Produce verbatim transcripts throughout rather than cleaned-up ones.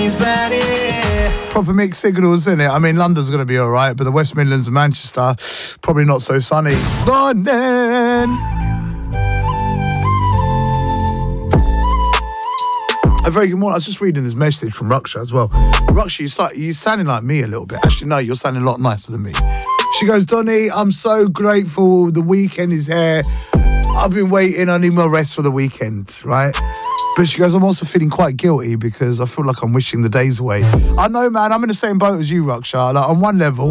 Proper mixed signals, isn't it? I mean, London's going to be all right, but the West Midlands and Manchester, probably not so sunny. Morning! A very good morning. I was just reading this message from Ruksha as well. Ruksha, you start, you're sounding like me a little bit. Actually, no, you're sounding a lot nicer than me. She goes, Donny, I'm so grateful. The weekend is here. I've been waiting. I need my rest for the weekend, right? But she goes, I'm also feeling quite guilty because I feel like I'm wishing the days away. I know, man. I'm in the same boat as you, Ruksha. Like, on one level...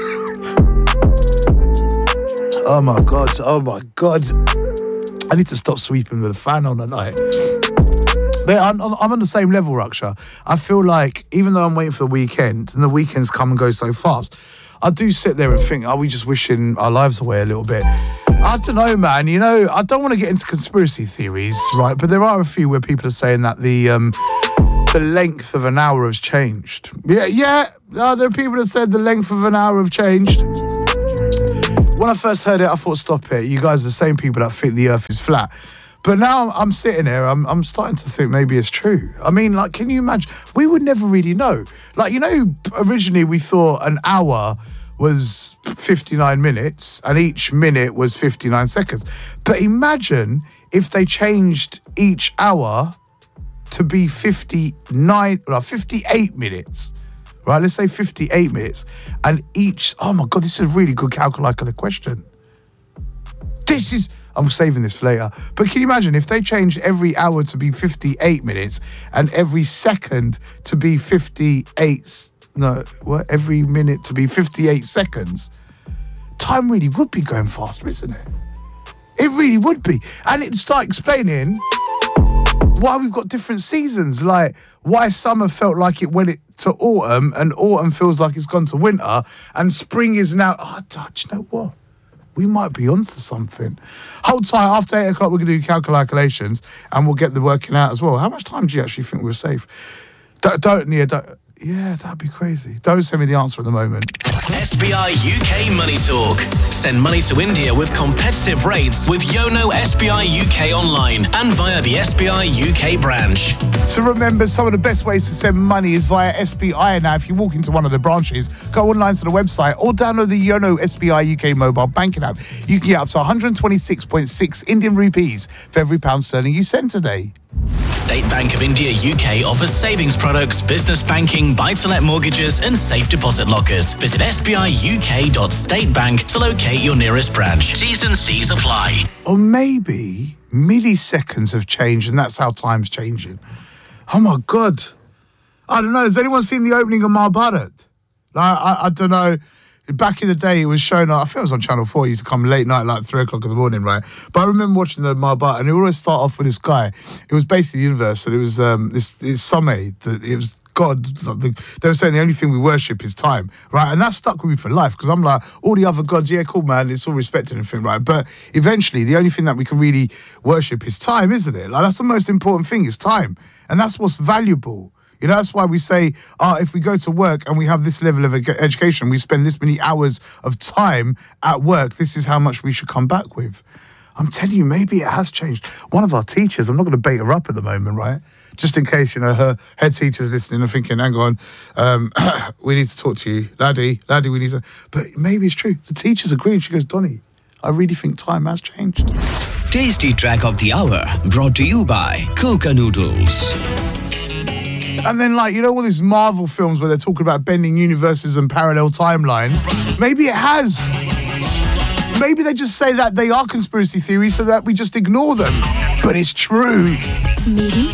oh, my God. Oh, my God. I need to stop sweeping with a fan on at night. But I'm, I'm on the same level, Ruksha. I feel like even though I'm waiting for the weekend, and the weekends come and go so fast, I do sit there and think, are we just wishing our lives away a little bit? I don't know, man. You know, I don't want to get into conspiracy theories, right? But there are a few where people are saying that the um, the length of an hour has changed. Yeah, yeah. Uh, there are people that said the length of an hour have changed. When I first heard it, I thought, stop it. You guys are the same people that think the earth is flat. But now I'm sitting here, I'm I'm starting to think maybe it's true. I mean, like, can you imagine? We would never really know. Like, you know, originally we thought an hour was fifty-nine minutes and each minute was fifty-nine seconds. But imagine if they changed each hour to be fifty-nine, well, fifty-eight minutes. Right, let's say fifty-eight minutes. And each, oh my God, this is a really good calculator question. This is... I'm saving this for later. But can you imagine if they changed every hour to be fifty-eight minutes and every second to be fifty-eight, no, what? Every minute to be fifty-eight seconds? Time really would be going faster, isn't it? It really would be. And it'd start explaining why we've got different seasons, like why summer felt like it went to autumn and autumn feels like it's gone to winter and spring is now, oh, do you know what? We might be onto something. Hold tight, after eight o'clock we're going to do calculations and we'll get the working out as well. How much time do you actually think we're safe? Don't, don't, yeah, don't, yeah, that'd be crazy. Don't send me the answer at the moment. S B I U K Money Talk. Send money to India with competitive rates with Yono S B I U K online and via the S B I U K branch. So remember, some of the best ways to send money is via S B I. Now, if you walk into one of the branches, go online to the website or download the Yono S B I U K mobile banking app. You can get up to one hundred twenty-six point six Indian rupees for every pound sterling you send today. State Bank of India U K offers savings products, business banking, buy-to-let mortgages and safe deposit lockers. Visit s b i u k dot state bank to locate your nearest branch. T's and C's apply. Or maybe milliseconds have changed and that's how time's changing. Oh my God. I don't know. Has anyone seen the opening of Mahabharat? Like, I, I don't know. Back in the day, it was shown, I think it was on Channel four, it used to come late night, like three o'clock in the morning, right? But I remember watching the Mahabharata, and it would always start off with this guy. It was basically the universe, and it was um, this, this Same, it was God. They were saying the only thing we worship is time, right? And that stuck with me for life, because I'm like, all the other gods, yeah, cool, man, it's all respected and everything, right? But eventually, the only thing that we can really worship is time, isn't it? Like, that's the most important thing, is time. And that's what's valuable. You know, that's why we say, uh, if we go to work and we have this level of ed- education, we spend this many hours of time at work, this is how much we should come back with. I'm telling you, maybe it has changed. One of our teachers, I'm not going to bait her up at the moment, right? Just in case, you know, her head teacher's listening and thinking, hang on, um, we need to talk to you. Laddie, laddie, we need to... But maybe it's true. The teacher's agreeing. She goes, Donny, I really think time has changed. Tasty Track of the Hour, brought to you by Coca Noodles. And then, like, you know, all these Marvel films where they're talking about bending universes and parallel timelines. Maybe it has. Maybe they just say that they are conspiracy theories so that we just ignore them. But it's true. मेरी